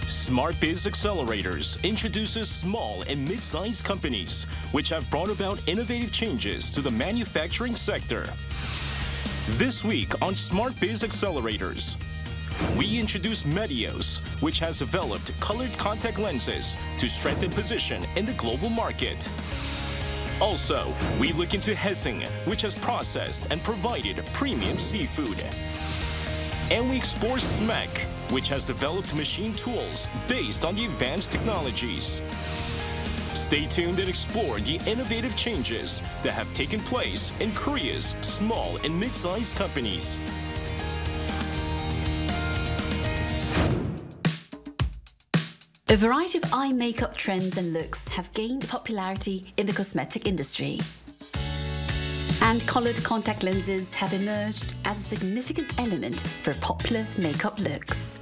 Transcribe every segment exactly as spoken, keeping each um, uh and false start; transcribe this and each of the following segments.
SmartBiz Accelerators introduces small and mid-sized companies which have brought about innovative changes to the manufacturing sector. This week on SmartBiz Accelerators, we introduce Medios, which has developed colored contact lenses to strengthen position in the global market. Also, we look into Hessing, which has processed and provided premium seafood. And we explore S M E C, which has developed machine tools based on the advanced technologies. Stay tuned and explore the innovative changes that have taken place in Korea's small and mid-sized companies. A variety of eye makeup trends and looks have gained popularity in the cosmetic industry. And colored contact lenses have emerged as a significant element for popular makeup looks.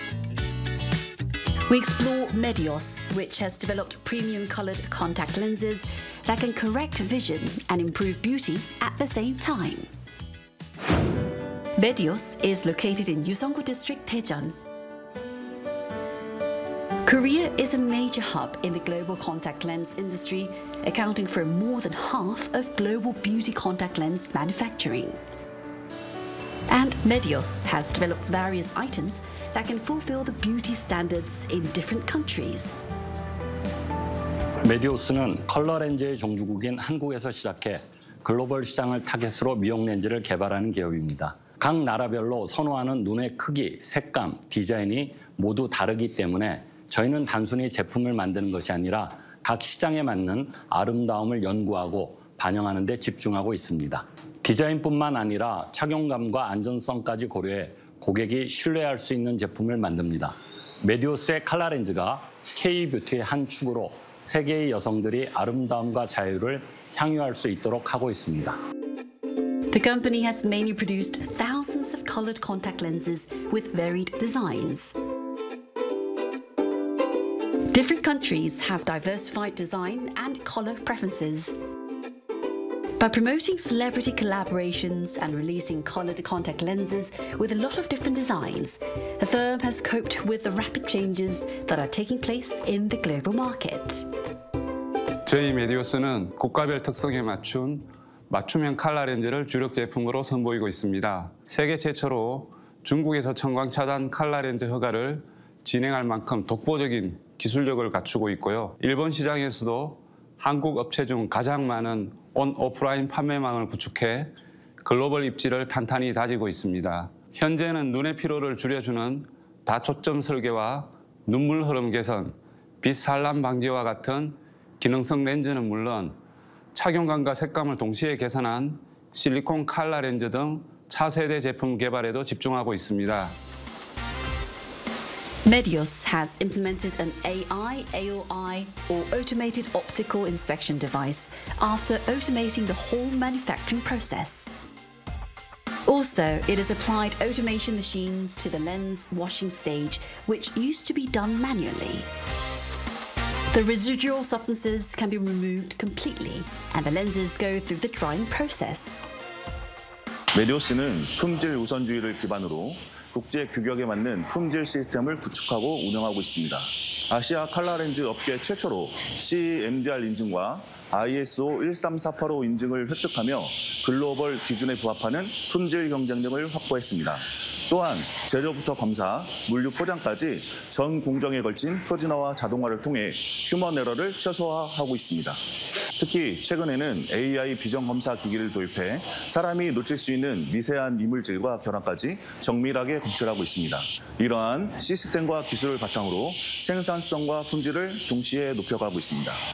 We explore Medios, which has developed premium colored contact lenses that can correct vision and improve beauty at the same time. Medios is located in Yuseong-gu District, Daejeon. Korea is a major hub in the global contact lens industry, accounting for more than half of global beauty contact lens manufacturing. And Medios has developed various items that can fulfill the beauty standards in different countries. 메디오스는 컬러 렌즈의 종주국인 한국에서 시작해 글로벌 시장을 타겟으로 미용 렌즈를 개발하는 기업입니다. 각 나라별로 선호하는 눈의 크기, 색감, 디자인이 모두 다르기 때문에 저희는 단순히 제품을 만드는 것이 아니라 각 시장에 맞는 아름다움을 연구하고 반영하는 데 집중하고 있습니다. 디자인뿐만 아니라 착용감과 안전성까지 고려해 고객이 신뢰할 수 있는 제품을 만듭니다. 메디오스의 칼라 렌즈가 K-뷰티의 한 축으로 세계의 여성들이 아름다움과 자유를 향유할 수 있도록 하고 있습니다. The company has mainly produced thousands of colored contact lenses with varied designs. Different countries have diversified design and color preferences. By promoting celebrity collaborations and releasing colored contact lenses with a lot of different designs, the firm has coped with the rapid changes that are taking place in the global market. 저희 메디오스는 국가별 특성에 맞춘 맞춤형 칼라 렌즈를 주력 제품으로 선보이고 있습니다. 세계 최초로 중국에서 청광 차단 칼라 렌즈 허가를 진행할 만큼 독보적인 기술력을 갖추고 있고요. 일본 시장에서도 한국 업체 중 가장 많은 온 오프라인 판매망을 구축해 글로벌 입지를 탄탄히 다지고 있습니다. 현재는 눈의 피로를 줄여주는 다초점 설계와 눈물 흐름 개선, 빛 산란 방지와 같은 기능성 렌즈는 물론 착용감과 색감을 동시에 개선한 실리콘 칼라 렌즈 등 차세대 제품 개발에도 집중하고 있습니다. Medios has implemented an A I, A O I, or automated optical inspection device after automating the whole manufacturing process. Also, it has applied automation machines to the lens washing stage, which used to be done manually. The residual substances can be removed completely, and the lenses go through the drying process. 메디오스는 품질 우선주의를 기반으로 국제 규격에 맞는 품질 시스템을 구축하고 운영하고 있습니다. 아시아 칼라 렌즈 업계 최초로 씨엠디알 인증과 아이에스오 일삼사팔오 인증을 획득하며 글로벌 기준에 부합하는 품질 경쟁력을 확보했습니다. 또한 재료부터 검사, 물류 포장까지 전 공정에 걸친 표준화와 자동화를 통해 휴먼 에러를 최소화하고 있습니다. 특히 최근에는 에이아이 비전 검사 기기를 도입해 사람이 놓칠 수 있는 미세한 이물질과 결함까지 정밀하게 검출하고 있습니다. 이러한 시스템과 기술을 바탕으로 생산성과 품질을 동시에 높여가고 있습니다.